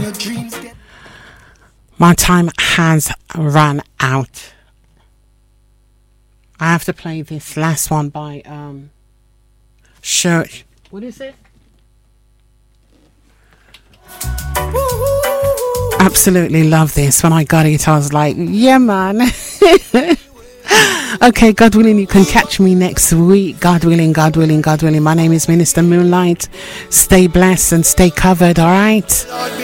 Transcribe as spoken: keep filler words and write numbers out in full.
My time has run out. I have to play this last one by um Church. What is it? Absolutely love this. When I got it, I was like, yeah, man. Okay, God willing, you can catch me next week. God willing, God willing, God willing. My name is Minister Moonlight. Stay blessed and stay covered, all right?